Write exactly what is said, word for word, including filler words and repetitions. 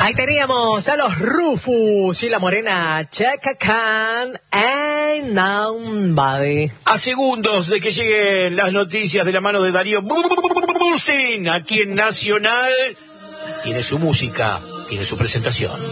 Ahí teníamos a los Rufus y la morena Chaka Khan and Nobody. A segundos de que lleguen las noticias de la mano de Darío Bustin, aquí en Nacional, tiene su música, tiene su presentación.